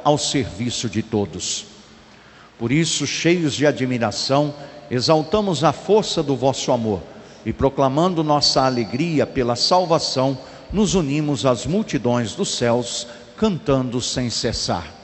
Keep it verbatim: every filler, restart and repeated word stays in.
ao serviço de todos. Por isso, cheios de admiração, exaltamos a força do vosso amor e, proclamando nossa alegria pela salvação, nos unimos às multidões dos céus, cantando sem cessar: